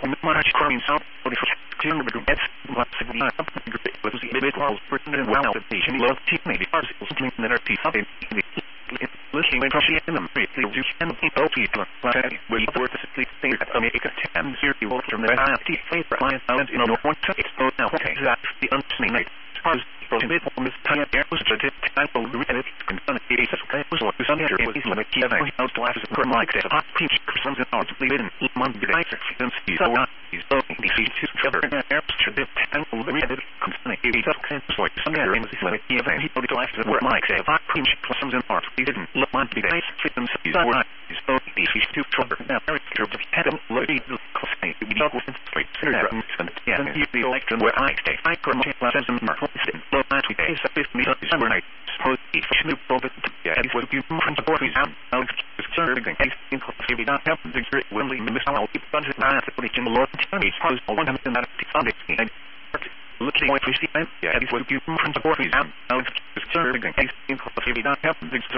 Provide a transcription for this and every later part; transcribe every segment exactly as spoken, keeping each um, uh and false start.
much crime sound for the two that's what's the was the bit was person and wow the patient love maybe parcels that are piece of it looking at she in them briefly you can people people like we work to sleep things that make a ten zero from the happy favorite client out in a one it's so now okay that's the unseen as from the on this time there was a type of read it concern it was what was under it was like having house glasses for like that hot peach comes in out leave it in month the night since he's so he's so he's too cover apps to the tangle read it concern it is okay so it's under him is like having people glasses were like that hot peach comes in out he didn't look want to be nice fit them so he's so he's too trouble now very sure to had him look at the costing we talk with straight and yeah you feel like where I stay I could says and mark low last week is fifty December night suppose each new profit yeah it was you from the boys out out serving case in coffee not happen to great willingly miss out keep budget not to put it in the Lord Tony suppose one hundred and Sunday looking at fifty yeah it was you from the boys out out serving case in coffee not happen to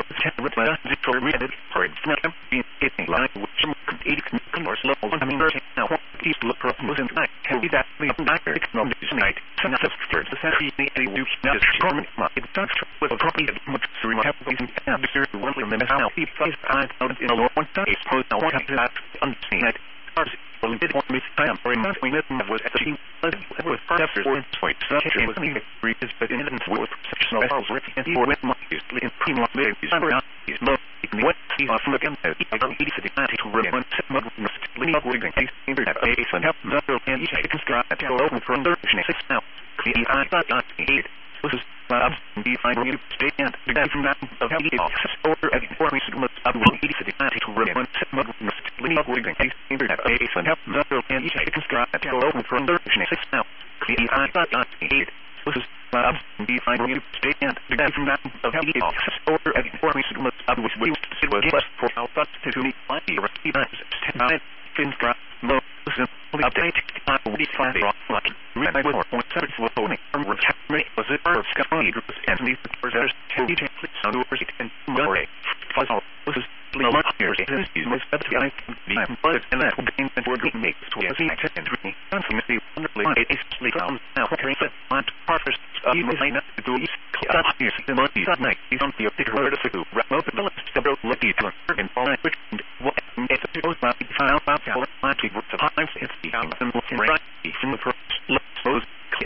read it for it not being getting line with some eighty commerce level I mean now these look for was in night can be that the night economic night so that's first the century any do not government market touch with a property much to have and the series one of them is now people out in a long time suppose now what that unseen it well did want me time for not we met was actually with after one point such a was me reaches but in the with sectional files and he went my usually in primo babies is no what he off again I don't need to to run seven linear working case internet base and help the and each can start at open for under six now the I thought not eight this is uh be fine you stay and the guy from that of the office order at four weeks to eighty to run seven linear working case internet base and help the and each can start at open for under six now the I thought not eight this is uh be fine you stay and the guy from that of the office order at four weeks to we it was less for our thoughts to meet my receive nine fin drop low update I will find a rock read my four point seven for phoning from recovery was it or sky and these presenters to be please sound over it and more fuzz all this is low here is these most better guys the but and that will be and we're going to make to a thing and three and from the wonderfully it's sleep on now carry it on parfus you may not do it here the money that night is on the particular to do wrap up the several lucky to and all that what it goes by found out for my people to find it's the and right from the first suppose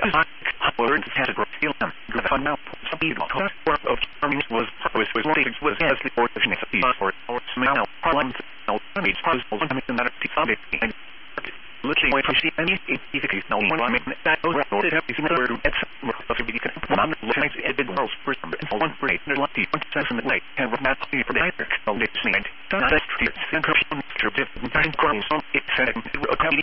or in category feel them the fun now some people work of terms was purpose was what it was as the origin for or smell parliament no image possible something that it's looking away from the any if no one make that goes around it is another it's possibly can one looking at the world's first and one break there's like the one sense in the night and not clear for the night so it's night that's the encryption to different crimes on it said